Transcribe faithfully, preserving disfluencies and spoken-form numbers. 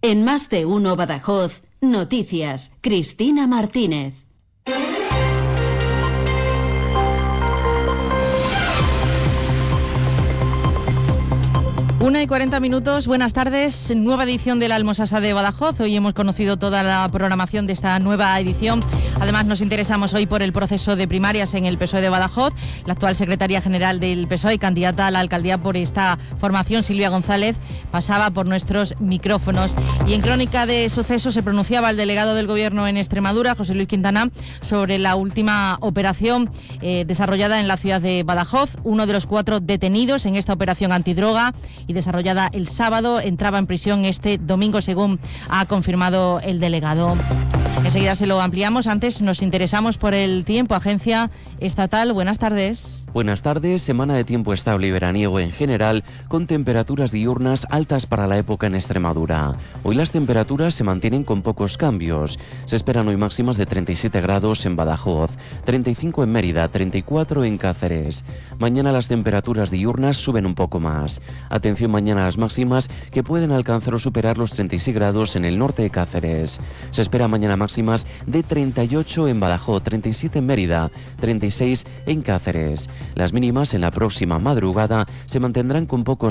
En Más de Uno Badajoz, noticias, Cristina Martínez. Una y cuarenta minutos, buenas tardes, nueva edición de la Almosasa de Badajoz. Hoy hemos conocido toda la programación de esta nueva edición. Además nos interesamos hoy por el proceso de primarias en el P S O E de Badajoz. La actual secretaria general del P S O E y candidata a la alcaldía por esta formación, Silvia González, pasaba por nuestros micrófonos. Y en Crónica de Sucesos se pronunciaba el delegado del Gobierno en Extremadura, José Luis Quintana, sobre la última operación eh, desarrollada en la ciudad de Badajoz. Uno de los cuatro detenidos en esta operación antidroga y desarrollada el sábado entraba en prisión este domingo, según ha confirmado el delegado. Enseguida se lo ampliamos. Antes nos interesamos por el tiempo. Agencia Estatal, buenas tardes. Buenas tardes. Semana de tiempo estable y veraniego en general, con temperaturas diurnas altas para la época en Extremadura. Hoy las temperaturas se mantienen con pocos cambios. Se esperan hoy máximas de treinta y siete grados en Badajoz, treinta y cinco en Mérida, treinta y cuatro en Cáceres. Mañana las temperaturas diurnas suben un poco más. Atención mañana a las máximas, que pueden alcanzar o superar los treinta y seis grados en el norte de Cáceres. Se espera mañana máximas de treinta y ocho en Badajoz, treinta y siete en Mérida, treinta y seis en Cáceres. Las mínimas en la próxima madrugada se mantendrán con pocos